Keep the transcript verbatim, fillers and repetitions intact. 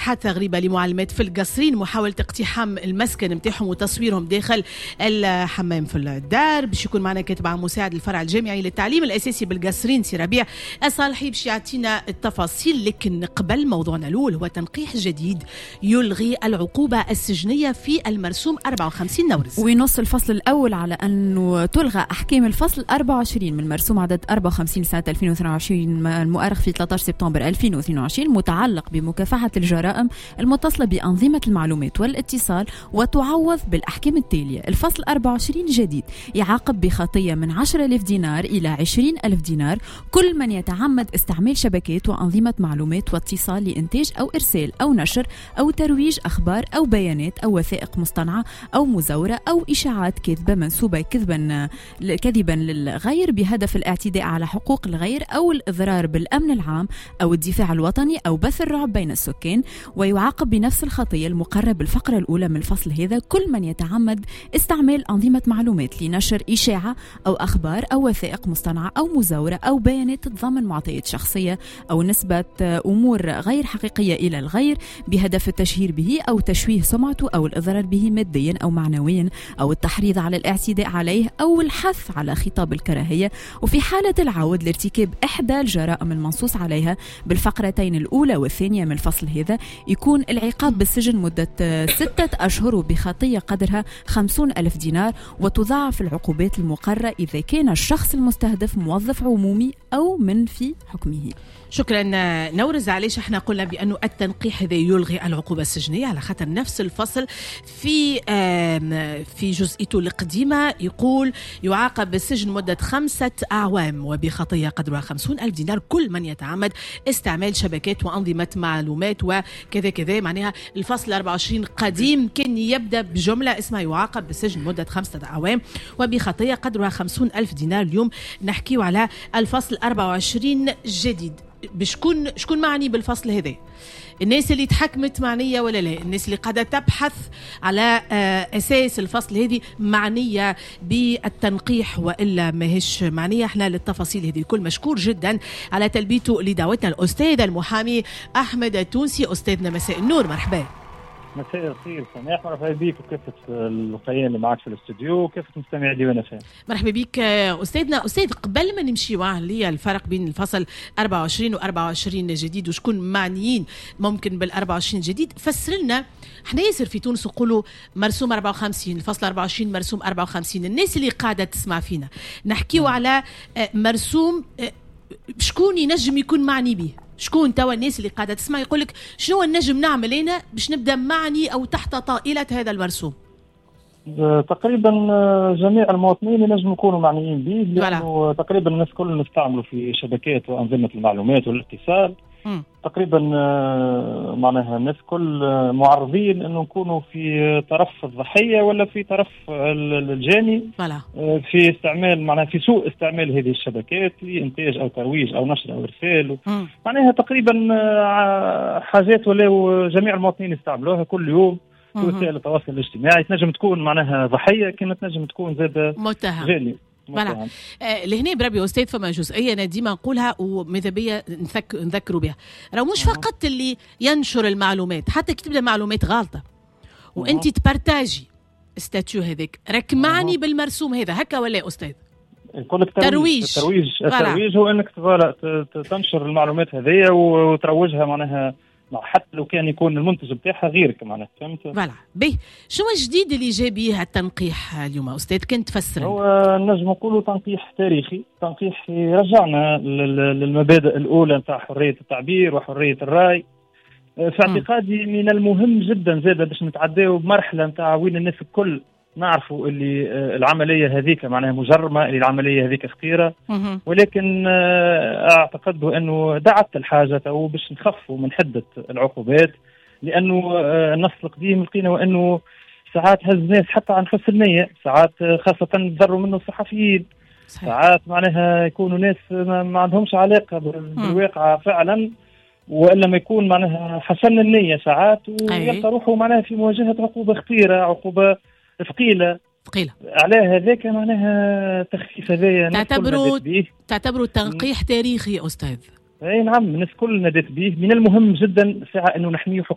حادثة غريبة لمعلمات في القصرين، محاولة اقتحام المسكن متاعهم وتصويرهم داخل الحمام في الدار. باش يكون معنا كاتب عام مساعد الفرع الجامعي للتعليم الأساسي بالقصرين سي ربيع الصالحي باش يعطينا التفاصيل. لكن قبل موضوعنا الأول هو تنقيح جديد يلغي العقوبة السجنية في المرسوم أربعة وخمسين نورز. وينص الفصل الأول على أنه تلغى أحكام الفصل أربعة وعشرين من مرسوم عدد أربعة وخمسين سنة ألفين واثنين وعشرين المؤرخ في ثلاثة عشر سبتمبر ألفين واثنين وعشرين، متعلق بمكافحة الجرائم المتصلة بأنظمة المعلومات والاتصال، وتعوض بالأحكام التالية. الفصل أربعة وعشرين جديد يعاقب بخطية من عشرة آلاف دينار إلى عشرين ألف دينار كل من يتعمد استعمال شبكات وأنظمة معلومات واتصال لإنتاج أو إرسال أو نشر أو ترويج أخبار أو بيانات أو وثائق مصطنعة أو مزورة أو إشاعات كاذبة منسوبة كذبا كذبا للغير بهدف الاعتداء على حقوق الغير أو الإضرار بالأمن العام أو الدفاع الوطني أو بث الرعب بين السكان. ويعاقب بنفس الخطية المقررة بالفقرة الأولى من الفصل هذا كل من يتعمد استعمال أنظمة معلومات لنشر إشاعة أو أخبار أو وثائق مصطنعة أو مزورة أو بيانات تتضمن معطيات شخصية أو نسبة أمور غير حقيقية إلى الغير بهدف التشهير به أو تشويه سمعته أو الإضرار به ماديا أو معنويا أو التحريض على الاعتداء عليه أو الحث على خطاب الكراهية. وفي حالة العود لارتكاب إحدى الجرائم المنصوص عليها بالفقرتين الأولى والثانية من الفصل هذا يكون العقاب بالسجن مدة ستة أشهر وبخطية قدرها خمسون ألف دينار، وتضاعف العقوبات المقررة إذا كان الشخص المستهدف موظف عمومي أو من في حكمه. شكرا نورز. علاش احنا قلنا بأنه التنقيح هذا يلغي العقوبة السجنية؟ على خاطر نفس الفصل في في جزئيته القديمة يقول يعاقب بالسجن مدة خمسة أعوام وبخطية قدرها خمسون ألف دينار كل من يتعمد استعمال شبكات وأنظمة معلومات وكذا كذا. معناها الفصل أربعة وعشرين قديم كان يبدأ بجملة اسمها يعاقب بالسجن مدة خمسة أعوام وبخطية قدرها خمسون ألف دينار. اليوم نحكيو على الفصل أربعة وعشرين جديد. بشكون شكون معني بالفصل هذا؟ الناس اللي تحكمت معنية ولا لا؟ الناس اللي قاعدة تبحث على أساس الفصل هذه معنية بالتنقيح وإلا ماهيش معنية؟ احنا للتفاصيل هذه الكل مشكور جدا على تلبيته لدعوتنا الأستاذ المحامي أحمد التونسي. أستاذنا مساء النور، مرحبا. مساء الخير سماح، مرحبا بك وكافة الوقيين اللي معك في الاستوديو وكافة مستمعي ديوان اف ام. مرحبا بك أستاذنا. أستاذ، قبل ما نمشي لي الفرق بين الفصل أربعة وعشرين و أربعة وعشرين جديد وشكون معنيين ممكن بال أربعة وعشرين جديد، فسر لنا. احنا ياسر في تونس نقولوا مرسوم أربعة وخمسين، الفصل أربعة وعشرين مرسوم أربعة وخمسين. الناس اللي قاعدة تسمع فينا نحكيو على مرسوم شكون ينجم يكون معني به؟ شكون توا الناس اللي قاعدة تسمع يقولك شنو النجم نعمل هنا باش نبدأ معني أو تحت طائلة هذا المرسوم؟ تقريبا جميع المواطنين ينجموا يكونوا معنيين به، لأنه تقريبا الناس كل نستعملوا في شبكات وأنظمة المعلومات والاتصال. م. تقريبا معناها الناس كل معرضين انه نكونوا في طرف الضحيه ولا في طرف الجاني فلا. في استعمال معناها في سوء استعمال هذه الشبكات لانتاج او ترويج او نشر او ارسال. معناها تقريبا حاجات ولا جميع المواطنين يستعملوها كل يوم في وسائل التواصل الاجتماعي. تنجم تكون معناها ضحيه كما تنجم تكون زاد متهم جاني. فوالا. آه لهنا بربي أستاذ فما جزئية أنا ديما نقولها وماذا بيا نذك نذكروا بها، راه مش فقط اللي ينشر المعلومات، حتى كي تبدا معلومات غلطة وأنت تبارتاجي استاتيو هذاك راك معني بالمرسوم هذا، هكا ولا أستاذ؟ يقول لك ترويج. الترويج الترويج هو أنك تنشر المعلومات هذه وتروجها معناها حتى لو كان يكون المنتج بتاعها غيرك معناها، فهمت؟ فوالا. به شنو الجديد اللي جاء به التنقيح اليوم أستاذ؟ كنت تفسر. هو نجم نقولوا تنقيح تاريخي، تنقيح يرجعنا للمبادئ الأولى نتاع حرية التعبير وحرية الرأي. في اعتقادي من المهم جدا زادة باش نتعداو بمرحلة نتاع وين الناس الكل نعرفوا اللي العملية هذيك معناها مجرمة، اللي العملية هذيك خطيرة، ولكن أعتقد أنه دعت الحاجة باش نخفوا من حدة العقوبات، لأنه النص القديم لقينا وأنه ساعات هز ناس حتى عن حسن النية، ساعات خاصة تضروا منه الصحفيين، ساعات معناها يكونوا ناس ما عندهمش علاقة بالواقع فعلا، وإلا ما يكون معناها حسن النية ساعات ويلقى روحه معناها في مواجهة عقوبة خطيرة، عقوبة ثقيلة ثقيلة على هذاك معناها تخفيف هذايا. تعتبروا تعتبروا تنقيح تاريخي أستاذ؟ اي نعم، الناس كل نادت به. من المهم جدا ساعة انه نحميه